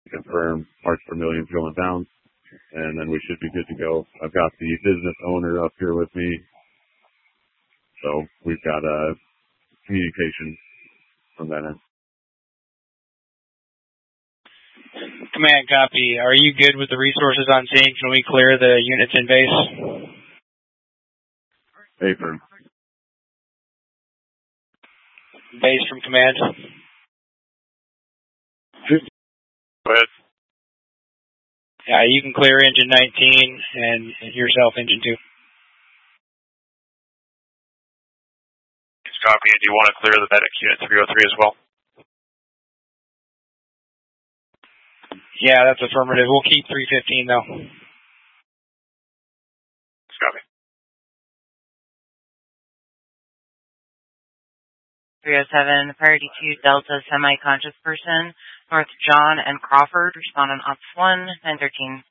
confirm parts per million going down, and then we should be good to go. I've got the business owner up here with me, so we've got communication from that end. Command, copy. Are you good with the resources on scene? Can we clear the units in base? Affirm. Base from command. Go ahead. Yeah, you can clear engine 19 and yourself engine 2. It's copy. And do you want to clear the medic unit 303 as well? Yeah, that's affirmative. We'll keep 315 though. It's copy. 307, priority 2, Delta, semi-conscious person, North John and Crawford, respond on Ops 1, 913.